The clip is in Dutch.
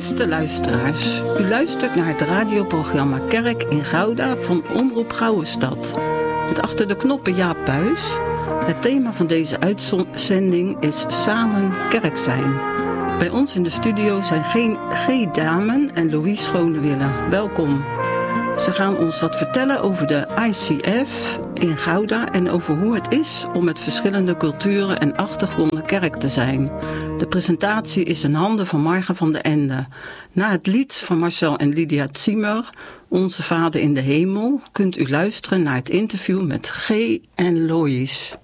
Beste luisteraars, u luistert naar het radioprogramma Kerk in Gouda van Omroep Gouwestad. Met achter de knoppen Jaap Buijs. Het thema van deze uitzending is Samen Kerk zijn. Bij ons in de studio zijn G. Damen en Louise Schonewille. Welkom. Ze gaan ons wat vertellen over de ICF in Gouda en over hoe het is om met verschillende culturen en achtergronden kerk te zijn. De presentatie is in handen van Marga van der Ende. Na het lied van Marcel en Lydia Zimmer, Onze Vader in de Hemel, kunt u luisteren naar het interview met G. en Lois.